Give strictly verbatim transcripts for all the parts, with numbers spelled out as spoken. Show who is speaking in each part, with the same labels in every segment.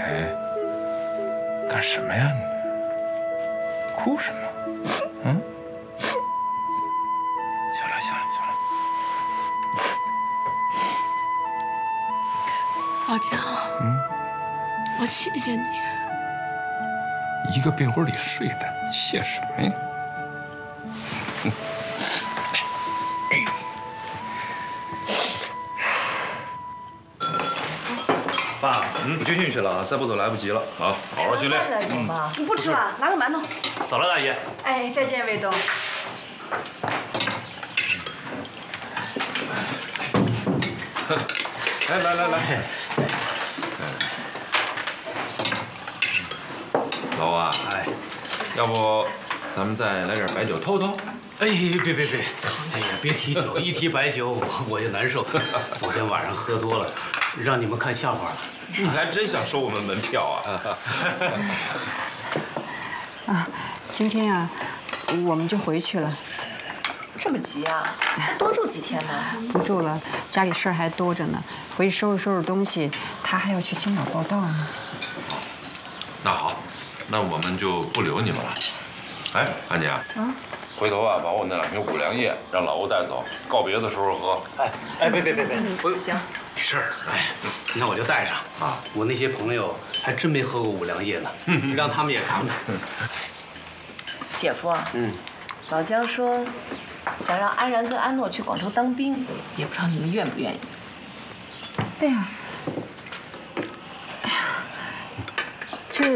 Speaker 1: 哎，干什么呀你？哭什么？嗯？行了行了行了。
Speaker 2: 老姜，嗯，我谢谢你。
Speaker 1: 一个被窝里睡着，谢什么呀？
Speaker 3: 爸，嗯，我军训去了啊，再不走来不及了。
Speaker 1: 好，好好训练。
Speaker 4: 快点走吧。
Speaker 5: 你不吃了，拿个馒头。
Speaker 3: 走了，大姨。
Speaker 4: 哎，再见，卫东。
Speaker 1: 来来来来，老啊，哎，要不咱们再来点白酒透透？
Speaker 6: 哎，别别别，哎呀，别提酒，一提白酒我我就难受。昨天晚上喝多了，让你们看笑话了。
Speaker 1: 你还真想收我们门票啊？
Speaker 7: 啊，今天啊，我们就回去了。
Speaker 4: 这么急啊？那多住几天嘛？
Speaker 7: 不住了，家里事儿还多着呢，回去收拾收拾东西。他还要去青岛报道呢。
Speaker 1: 那好，那我们就不留你们了。哎，安姐，
Speaker 7: 啊，
Speaker 1: 回头啊，把我那两瓶五粮液让老欧带走，告别的时候喝。
Speaker 6: 哎哎，别别别别，不
Speaker 4: 行，
Speaker 6: 没事儿。哎，那我就带上啊。我那些朋友还真没喝过五粮液呢，让他们也尝尝。
Speaker 4: 姐夫啊，
Speaker 6: 嗯，
Speaker 4: 老姜说想让安然跟安诺去广州当兵，也不知道你们愿不愿意。
Speaker 7: 哎呀，哎呀，这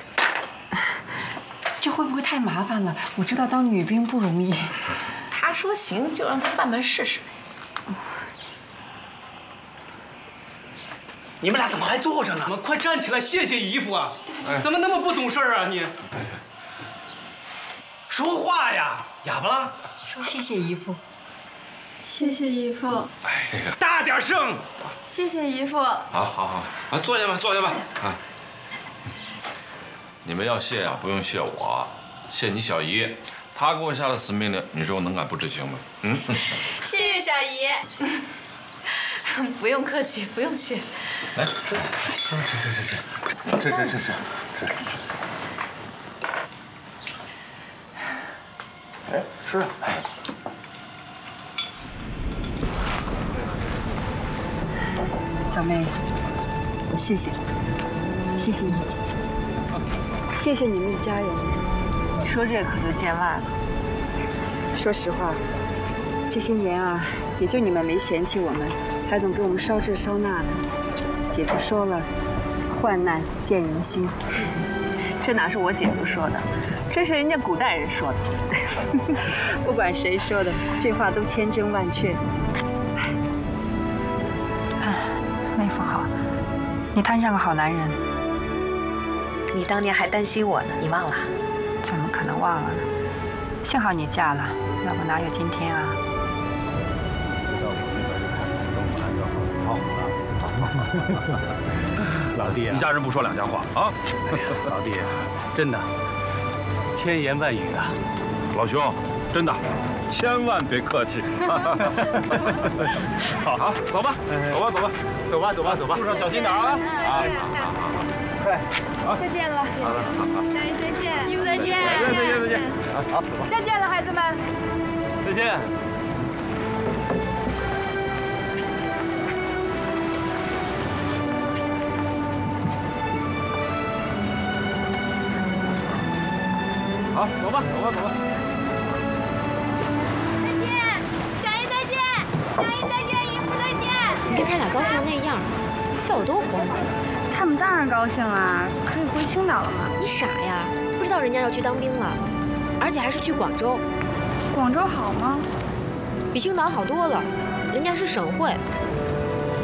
Speaker 7: 这会不会太麻烦了？我知道当女兵不容易。
Speaker 4: 他说行，就让他办办试试呗。
Speaker 6: 你们俩怎么还坐着呢？快站起来，谢谢姨夫啊！怎么那么不懂事儿啊你？说话呀，哑巴了？
Speaker 7: 说谢谢姨夫，
Speaker 2: 谢谢姨父，
Speaker 1: 哎呀，
Speaker 6: 大点声！
Speaker 2: 谢谢姨父。
Speaker 1: 好，好，好，啊，坐下吧，坐下吧。啊，你们要谢呀，不用谢我，谢你小姨，她给我下的死命令，你说我能敢不执行吗？嗯。
Speaker 4: 谢谢小姨。不用客气，不用谢。
Speaker 1: 来，
Speaker 6: 这这这这这这这这这。哎，是啊，哎。
Speaker 7: 小妹，我谢谢，谢谢你，谢谢你们一家人。
Speaker 4: 说这可就见外了。
Speaker 7: 说实话，这些年啊，也就你们没嫌弃我们，还总给我们烧这烧那的。姐夫说了，患难见人心。
Speaker 4: 这哪是我姐夫说的，这是人家古代人说的。
Speaker 7: 不管谁说的，这话都千真万确。妹夫好，你摊上个好男人。
Speaker 4: 你当年还担心我呢，你忘了？
Speaker 7: 怎么可能忘了呢？幸好你嫁了，要不哪有今天啊？
Speaker 6: 老弟啊，
Speaker 3: 一家人不说两家话啊！
Speaker 6: 哎呀，老弟，真的，千言万语啊，
Speaker 3: 老兄，真的，千万别客气。好，好，走吧，走吧，走吧，
Speaker 6: 走吧，走吧，走吧，
Speaker 3: 路上小心点啊！啊，
Speaker 6: 快，
Speaker 3: 好，
Speaker 2: 再见了，
Speaker 3: 好了，好好，
Speaker 2: 小姨再见，姨夫再见，
Speaker 3: 再见，再见，再见，好，走吧，
Speaker 2: 再见了，孩子们，
Speaker 3: 再见。好，走吧，走吧，走吧。
Speaker 2: 再见，小姨再见，小姨再见，姨夫再见。
Speaker 8: 你跟他俩高兴的那样，笑我多慌。
Speaker 2: 他们当然高兴啦，可以回青岛了嘛。
Speaker 8: 你傻呀，不知道人家要去当兵了，而且还是去广州。
Speaker 2: 广州好吗？
Speaker 8: 比青岛好多了，人家是省会，